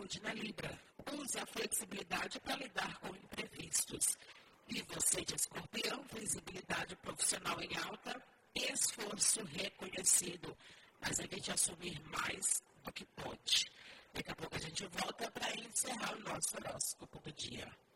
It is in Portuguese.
saúde na Libra. Use a flexibilidade para lidar com imprevistos. E você de Escorpião, visibilidade profissional em alta, esforço reconhecido, mas evite assumir mais do que pode. Daqui a pouco a gente volta para encerrar o nosso horóscopo do dia.